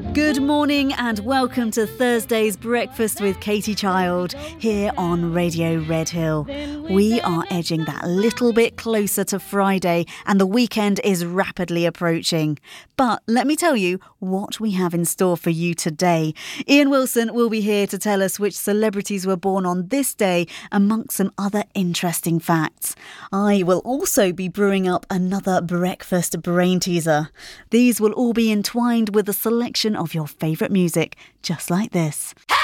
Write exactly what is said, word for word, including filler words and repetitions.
Good morning and welcome to Thursday's Breakfast with Katie Child here on Radio Red Hill. We are edging that little bit closer to Friday and the weekend is rapidly approaching. But let me tell you what we have in store for you today. Ian Wilson will be here to tell us which celebrities were born on this day amongst some other interesting facts. I will also be brewing up another breakfast brain teaser. These will all be entwined with a selection of your favourite music, just like this.